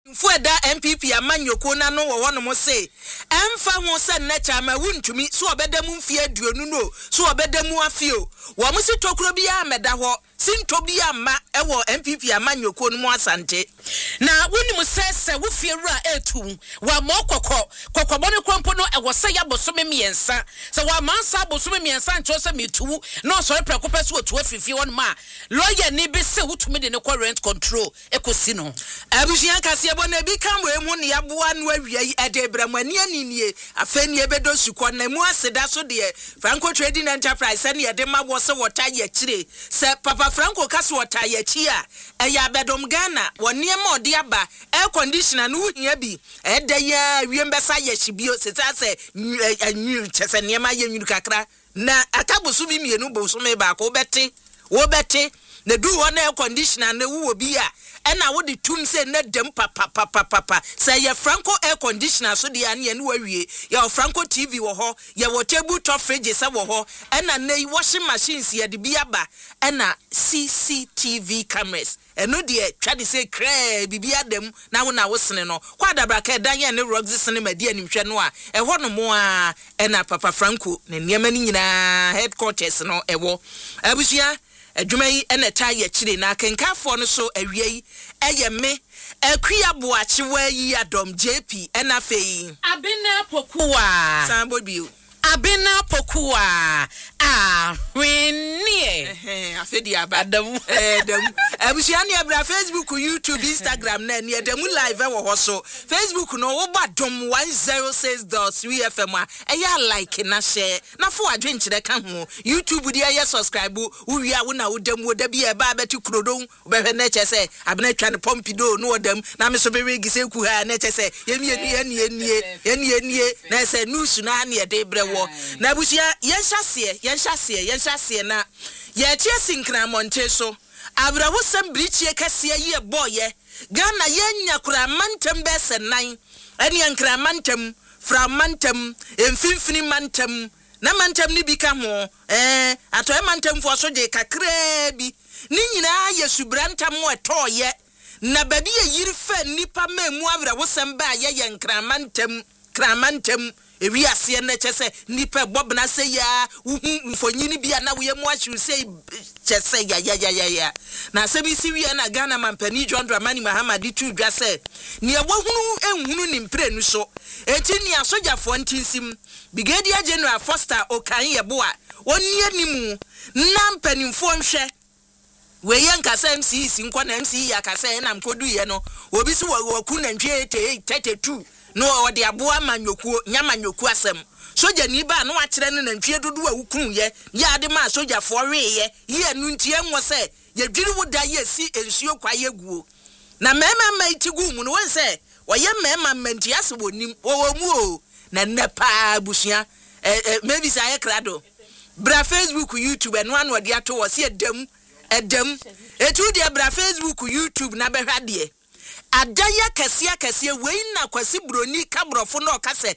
Fueda MPP amanyoko na no wo no say emfa ho se na chama wuntumi so obedam mfie aduonu no so obedam afio wo mo si tokuro bia ameda ho sinto bia ma ewo MPP amanyoko no mo asante na woni se wo fiewura etu wa mo kokobone krompo no ewo se ya bosome miensa se wa mansa bosome miensa ncho se metu no so reprekopɛ so otu afifie won ma lawyer ni be se wutumi de ne rent control ekosi no abusia kase bo na bi kam we mu ne yaboa no awiai edebramani aninie afani ebedo sukɔ na mu aseda so de Franco Trading Enterprise ne yede ma wo se wota ye kire se Papa Franco kase wota ye chi a eya bedom Ghana woni ma ode aba air conditioner no hia bi eda ya wiembesa ye hibio se se anyu chese ne ma ye nwuru kakra na akabosu bi mienu bosu me ba ko beti wo beti na du one air conditioner na wo bi a ena wo de tum se na dem papa say ye Franco air conditioner so de ane no wawie ye Franco TV wo ho ye wo table top fridge se wo ho ena na washing machines ye de bi aba ena CCTV cameras eno de twa de se kra bibia dem na wo na wo sene no kwa dabra ka dan ye ne rogs sene madi animhwe no a ho no mo a ena Papa Franco na niam ni nyina headquarters no ewo abusia adwuma yi ene ta ye kire na kenkafo no so awie eye me akuya boache wa yi adom JP ena fei abena pokuwa sambo bio abena pokuwa wenie afedi abadam dem abusia ne abra Facebook, YouTube, Instagram na ne dem live wo ho so Facebook no wo badom 106.3 FM eya like na share na fo adwenkyere ka ho YouTube dia ye subscribe wo wi a wo na wo dem wo da bia ba beti krodon wo be na che se abena twa ne pompido no wo dem na me so be wegi se ku ha na che se ye nie na se news na ne de bre na busia yenhyase na ye tie sinkra monte so abrawo sam brichie kase ye boye Ghana yenya kura mantem bese nan ene yankra mantem fra mantem emfinfini mantem na mantem ni bi ka ho atoy mantem fo so je kakra bi ni nyina ye subrantam etoye na babi ye yirfa nipa mamu abrawo sam ba ye yankra mantem kramantem ewi ase na chese nipa bobna se ya mfonyini bia na we mu ahwe se chese ya na se bi si wi na Ghana mampani John Dramani Mahamadi tu dwa se ne abohunu enhunu ni mprenu so eti ni asojafo ntinsim Brigadier General Foster Okan Yeboa oni animu na mpanimfo nhwe we yanka se MC nkwa na MC ya ka se na mkodu ye no obi si waku na ntwe 32 no ode aboa manyoku nyamanyoku asem soja ni ba no akere ne nantwie dodo awukun ye ya de ma soja fo we ye nu ntie nwo se ye dwiri woda ye si ensuo kwa ye guo na mema maitigu mu no won se woye mema manti ase wonim wo mu o na nepa busua maybe say ye krado bra Facebook, YouTube and one word yato wo se edam etu de bra Facebook, YouTube na behwade adaya kase we na kwasi broni kabrofo no kase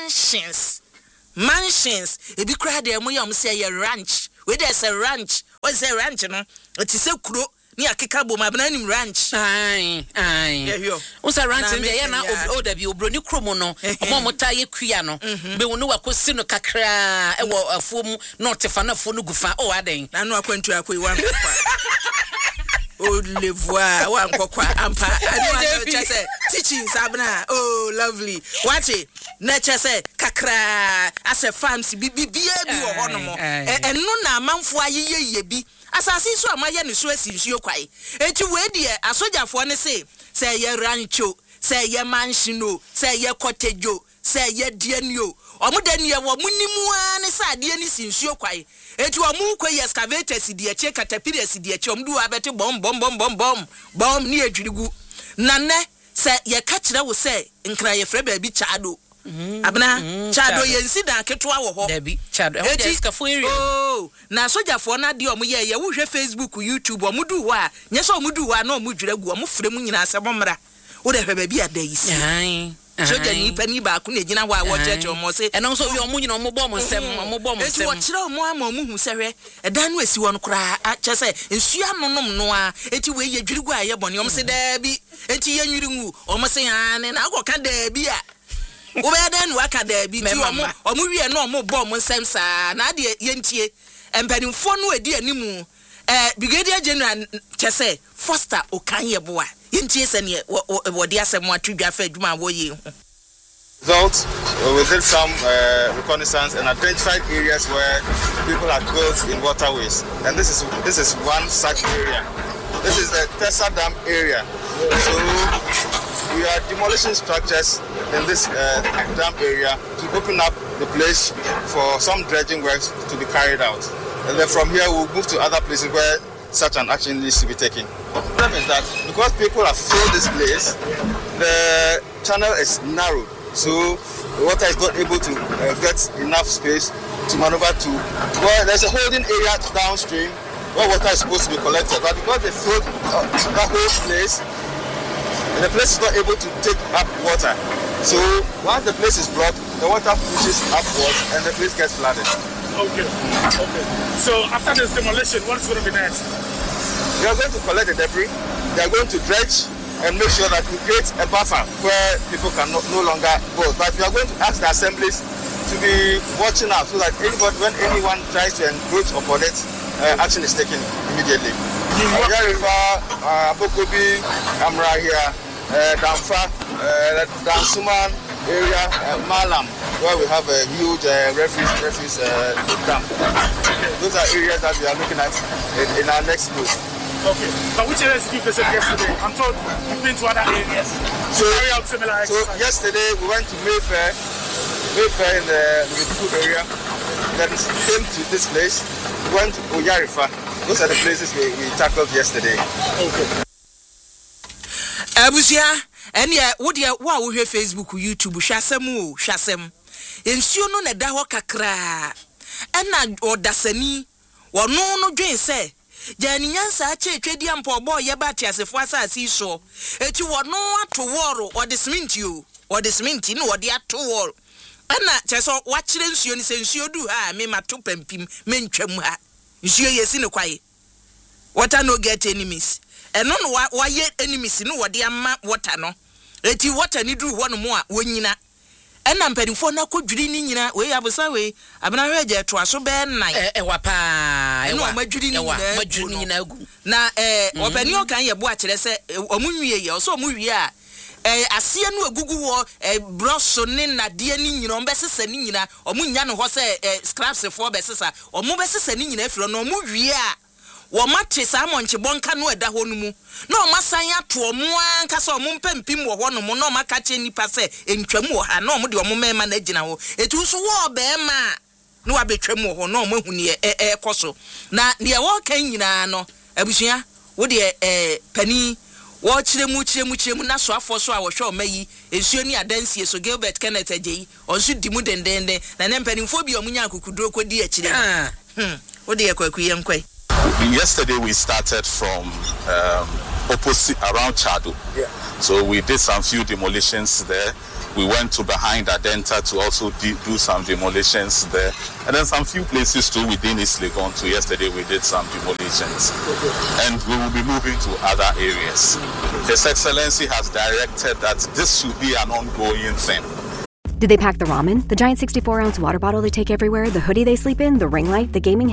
mansions ebi kra de mo yom say ye ranch we there say ranch o say ranch no it is a kuro ni akeka bom abana nim ranch ai o say ranch nde ye na odabi obroni kromo no omo taye kua no be wonu wakosi no kakra e wo afuom no tefa na fo no gufa o aden na no akwantu akoi wan oh le voir wan kokwa ampa anu chese teaching sabna oh lovely watch it na chese kakra as a farms bibia bi wo hono mo enu na amanfo ayeye bi asasi so amaye ne so asinsuo kwai enti we die asojafo ne say ye rancho say ye mansion say ye cottage say ye dienio omudanie wo munimu ane sa de ni sinsuo kwai enti omu kwa excavators die che caterpillars die che omdu abete bom ni adwirigu na ne say ye ka kire wo say nkra ye frɛ ba bi chaado abna chaado ye nsida ketoa wo ho debi chaado e dey skafo area oh na sojafo na de omu ye wo hwe Facebook, YouTube omudu ho a nye so omudu ho a na omudwiragu omu frɛ mu nyina asɛm mmra wo de hwe ba bi adayisi Sugar ni pani ba ku na gina wa wo church omo se. And also we omo nyina omo bom nsem, omo bom nsem. Esi wo kire omo ama omo hu sehwe. Eda no esi won kura a che se nsu anonom no a eti we ye dwirigu aye bone omo se da bi eti ye nwiri ngu omo se ya ne na akoka da bi a wo be da no aka da bi ti omo wie no omo bom nsem sa na de ye ntie empanimfo no edi animu Brigadier General Chese Foster Okanye boa yintie se ne wodi asem atwidwa fa adwuma wo ye Results, we did some reconnaissance and identified areas where people are built in waterways, and this is one such area. This is the Tessa Dam area. So we are demolishing structures in this dam area to open up the place for some dredging works to be carried out. And then from here we'll move to other places where such an action needs to be taken. The problem is that because people have filled this place, the channel is narrowed. So the water is not able to get enough space to maneuver to. Well, there's a holding area downstream where water is supposed to be collected. But because they filled that whole place, the place is not able to take up water. So once the place is blocked, the water pushes upwards and the place gets flooded. Okay. So after this demolition, what's going to be next? We are going to collect the debris. They are going to dredge and make sure that we create a buffer where people can no longer go. But we are going to ask the assemblies to be watching out so that when anyone tries to encroach upon it, action is taken immediately. Yarifa, Bokobi, Amra here, Damfa, Dansuman area, Malam, where we have a huge refuse dump. Those are areas that we are looking at in our next move. Okay, but which areas did you visit yesterday? I'm told you've been to other areas. So carry out similar exercises. So yesterday we went to Mayfair in the Liverpool area. Then came to this place. We went to Oyarifa. Those are the places we tackled yesterday. Okay. Abusia, and yeah, what ya wa wo Facebook, YouTube, hwasem. Ensuo no na da ho kakra. Ena odasani, wo no dwen se Jani nyansa ache twedi ampo boy ye ba tiasefo asasi so eti wono ato woro o de cement you o de cement no de ato woro ana cheso wa kire nsuo ni se nsuo du ha me mato pampim mentwam ha nsuo yesi ne kwaye water no get enemies eno no wa ye enemies no wo de ama water no eti water ni du ho no mo a wonyina ena mpadimfo na kodwiri ni nyina we abusa we abena hweje to aso be nan ewa pa ewa madwiri ni nyina agu na opani o kan ye bo a kire se omunwie ye so omunwie a asie no agugu wo broso ne nade ni nyina ombesesa ni nyina omunya no ho se scraps for besesa omubesesa ni nyina afiro no omunwie a wo mate sa monche bonka no eda ho no mu na o masan ato omo anka so omo mpampim wo ho no mu na o maka che nipa se entwam wo ha na omo de omo mema na agina ho etu so wo be ma na wa betwam wo ho na omo huni koso na de wo kan nyina no abusua wo de pani wo chiremu na so afo so a wo hwe omayi ensuo ni adansie so Gilbert Kenneth Ajeyi onso dimu dendende na ne mpanimfo bi omunya akukuduro kodi akire wo de yakwakuye nkwai. Yesterday we started from opposite around Chado. Yeah. So we did some few demolitions there. We went to behind Adenta to also do some demolitions there. And then some few places too within East Legon too. Yesterday we did some demolitions. And we will be moving to other areas. His Excellency has directed that this should be an ongoing thing. Did they pack the ramen, the giant 64-ounce water bottle they take everywhere, the hoodie they sleep in, the ring light, the gaming